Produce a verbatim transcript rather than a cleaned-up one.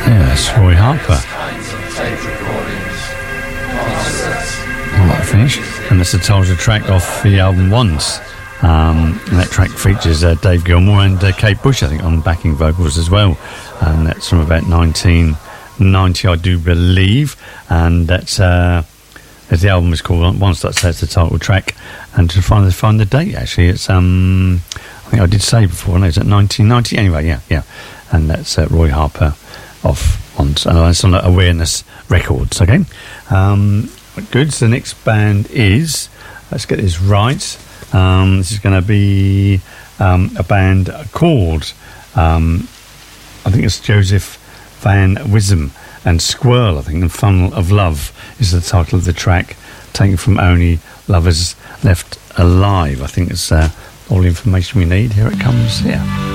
Yes, Roy Harper. Right, finish. And that's the title track off the album Once. Um, and that track features uh, Dave Gilmour and uh, Kate Bush, I think, on backing vocals as well. And that's from about nineteen ninety, I do believe. And that's uh, as the album is called Once. That's, that's the title track. And to find the find the date, actually, it's um, I think I did say before. No, is it nineteen ninety? Anyway, yeah, yeah. And that's uh, Roy Harper off Once. And that's on Awareness Records. Okay. Um, good. So the next band is, let's get this right. Um, this is going to be um, a band called, um, I think it's Joseph Van Wisdom and Squirrel, I think, and Funnel of Love is the title of the track, taken from Only Lovers Left Alive. I think it's uh, all the information we need. Here it comes, yeah.